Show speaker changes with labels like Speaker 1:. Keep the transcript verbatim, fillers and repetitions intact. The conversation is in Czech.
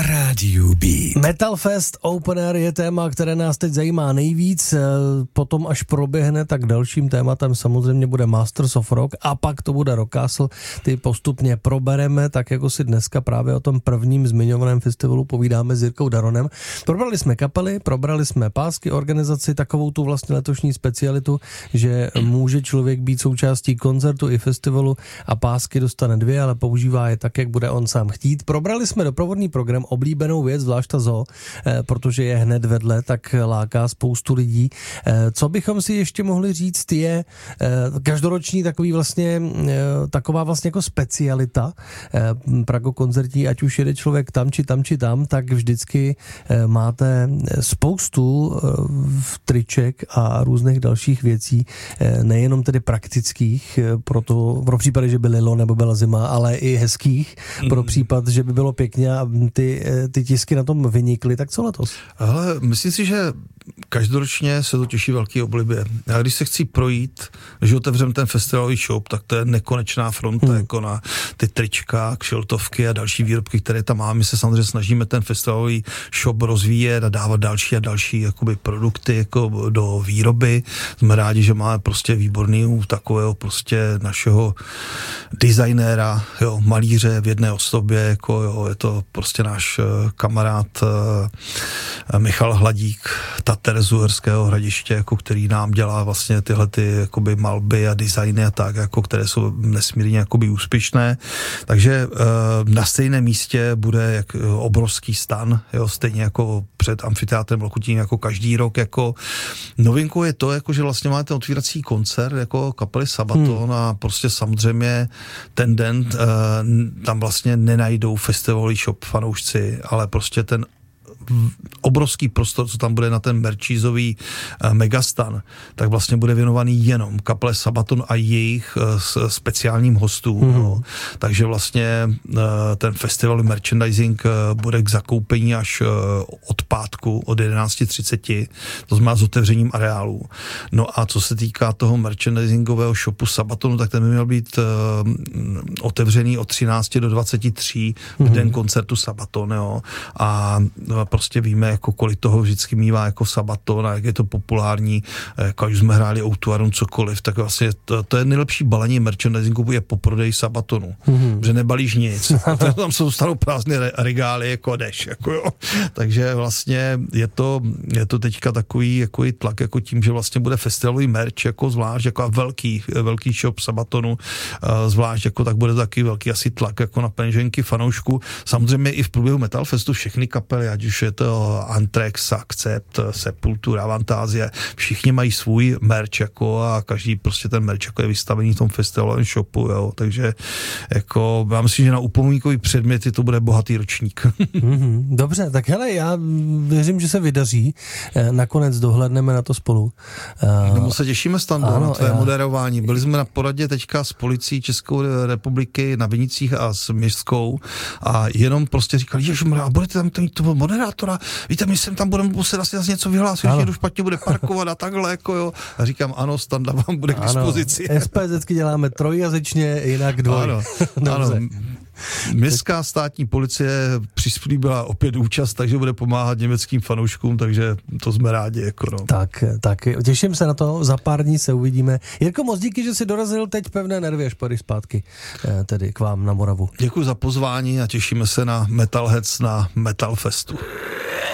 Speaker 1: rádiu Beat.
Speaker 2: Metal Fest Open Air je téma, které nás teď zajímá nejvíc. Potom, až proběhne, tak dalším tématem samozřejmě bude Masters of Rock a pak to bude Rock Castle. Ty postupně probereme, tak jako si dneska právě o tom prvním zmiňovaném festivalu povídáme s Jirkou Daronem. Probrali jsme kapely, probrali jsme pásky, organizaci, takovou tu vlastně letošní specialitu, že může člověk být součástí koncertu i festivalu a pásky dostane dvě, ale používá je tak, jak bude on sám chtít. Probrali jsme doprovodný program, oblíbenou věc, zvlášť ta zoo, eh, protože je hned vedle, tak láká spoustu lidí. Eh, co bychom si ještě mohli říct, je eh, každoroční takový vlastně, eh, taková vlastně jako specialita eh, Prago koncertí, ať už jede člověk tam, či tam, či tam, tak vždycky eh, máte spoustu eh, triček a různých dalších věcí, eh, nejenom tedy praktických, eh, pro, to, pro případy, že by lilo nebo byla zima, ale i hezkých, mm. pro případ, že by bylo pěkně a ty, ty tisky na tom vynikly, tak co letos?
Speaker 3: Ale myslím si, že každoročně se to těší velký oblibě. Já když se chci projít, když otevřem ten festivalový shop, tak to je nekonečná fronta, hmm. jako na ty trička, kšiltovky a další výrobky, které tam máme. My se samozřejmě snažíme ten festivalový shop rozvíjet a dávat další a další jakoby produkty jako do výroby. Jsme rádi, že máme prostě výborný takového prostě našeho designéra, jo, malíře v jedné osobě, jako jo, je to prostě náš kamarád uh, Michal Hladík, Tater z Uherského Hradiště, jako který nám dělá vlastně tyhle ty jakoby malby a designy a tak, jako které jsou nesmírně jakoby úspěšné. Takže uh, na stejném místě bude jak obrovský stan, jo, stejně jako před amfiteátrem Lokutín, jako každý rok. Jako novinkou je to, jako že vlastně máte otvírací koncert jako kapely Sabaton hmm. a prostě samozřejmě ten den uh, tam vlastně nenajdou festivalový shop fanoušci, ale prostě ten obrovský prostor, co tam bude na ten merčízový uh, megastan, tak vlastně bude věnovaný jenom kapele Sabaton a jejich uh, speciálním hostům. Mm. No. Takže vlastně uh, ten festival merchandising uh, bude k zakoupení až uh, od pátku od jedenáct třicet, to znamená s otevřením areálu. No a co se týká toho merchandisingového shopu Sabatonu, tak ten by měl být uh, otevřený od třináct do dvacet tři mm. v den koncertu Sabaton, jo. A uh, prostě víme, jako kolik toho vždycky mívá jako Sabaton a jak je to populární, jako už jsme hráli Outuarum, cokoliv, tak vlastně to, to je nejlepší balení merchandisingu je po prodeji Sabatonu, mm-hmm. že nebalíš nic, tam jsou starou prázdné regály, jako jdeš, jako jo. Takže vlastně je to, je to teďka takový jako tlak, jako tím, že vlastně bude festivalový merch, jako zvlášť, jako velký, velký shop Sabatonu, zvlášť, jako tak bude taky velký asi tlak, jako na peněženky fanoušků. Samozřejmě i v průběhu Metal Festu všechny kapely, ať už je to Anthrax, Accept, Sepultura, Avantasia, všichni mají svůj merch, jako a každý prostě ten merch jako je vystavený v tom festivalovém shopu, jo, takže jako já myslím, že na upomínkový předměty to bude bohatý ročník.
Speaker 2: Mm-hmm, dobře, tak hele, já věřím, že se vydaří, nakonec dohledneme na to spolu.
Speaker 3: No, se těšíme, Stando, ano, na tvé já... moderování. Byli jsme na poradě teďka s policií České republiky na Vinicích a s Městskou a jenom prostě říkali, že a budete tam toho moderátora, víte, my sem tam budeme muset asi něco vyhlásit, že někdo špatně bude parkovat a takhle, jako jo. A říkám, ano, Standa vám bude k dispozici.
Speaker 2: S P Z děláme trojjazyčně, jinak dvoj.
Speaker 3: Ano, ano. Městská státní policie přislíbila opět účast, takže bude pomáhat německým fanouškům, takže to jsme rádi. Jako no.
Speaker 2: Tak, tak, těším se na to, za pár dní se uvidíme. Jirko, moc díky, že jsi dorazil teď pevné nervy, až pojď zpátky tedy k vám na Moravu.
Speaker 3: Děkuji za pozvání a těšíme se na Metalheads na Metal Festu.